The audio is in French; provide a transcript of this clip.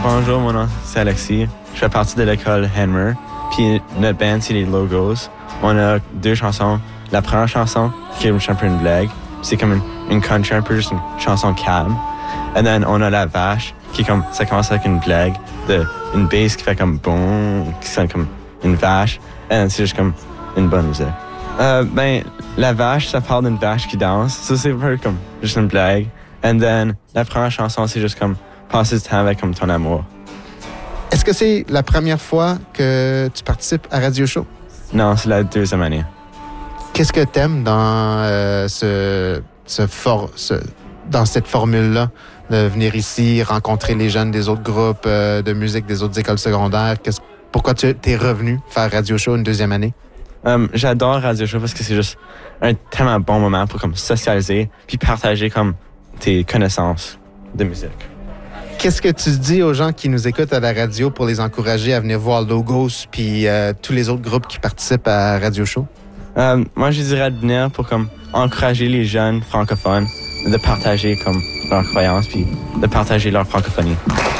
Bonjour, mon nom c'est Alexis. Je fais partie de l'école Henmer. Puis notre band, c'est les Logos. On a 2 chansons. La première chanson, qui est un peu une blague, c'est comme une country, un peu juste une chanson calme. Et then on a La Vache, qui est comme, ça commence avec une blague, une bass qui fait comme boum, qui sonne comme une vache. Et then c'est juste comme une bonne musique. La Vache, ça parle d'une vache qui danse. Ça, c'est un peu comme juste une blague. And then, la première chanson, c'est juste comme passer du temps avec comme ton amour. Est-ce que c'est la première fois que tu participes à Radio Show? Non, c'est la 2e année. Qu'est-ce que t'aimes dans dans cette formule-là, de venir ici, rencontrer les jeunes des autres groupes de musique, des autres écoles secondaires? Pourquoi tu es revenu faire Radio Show une 2e année? J'adore Radio Show parce que c'est juste un tellement bon moment pour comme socialiser puis partager comme tes connaissances de musique. Qu'est-ce que tu dis aux gens qui nous écoutent à la radio pour les encourager à venir voir Logos puis tous les autres groupes qui participent à Radio Show? Moi, je dirais de venir pour comme encourager les jeunes francophones de partager comme leurs croyances puis de partager leur francophonie.